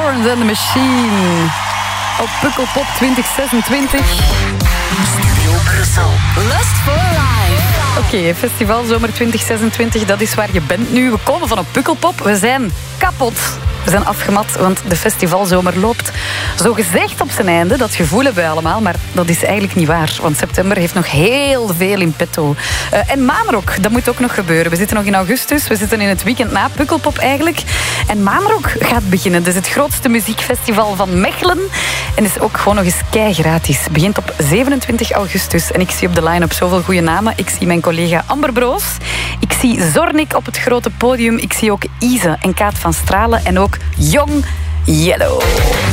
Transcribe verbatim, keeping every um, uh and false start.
Florence and the Machine. Op Pukkelpop twintig zesentwintig. Studio Brussel. Lust for Life. Oké, okay, Festivalzomer twintig zesentwintig, dat is waar je bent nu. We komen van op Pukkelpop. We zijn kapot. We zijn afgemat, want de festivalzomer loopt zo gezegd op zijn einde. Dat gevoel hebben we allemaal, maar dat is eigenlijk niet waar. Want september heeft nog heel veel in petto. Uh, en Maanrock, dat moet ook nog gebeuren. We zitten nog in augustus, we zitten in het weekend na Pukkelpop eigenlijk. En Maanrock gaat beginnen. Dat is het grootste muziekfestival van Mechelen. En is ook gewoon nog eens kei gratis. Begint op zevenentwintig augustus. En ik zie op de line-up zoveel goede namen. Ik zie mijn collega Amber Broos. Ik zie Zornik op het grote podium. Ik zie ook Ise en Kaat van Stralen. En ook Young Yellow.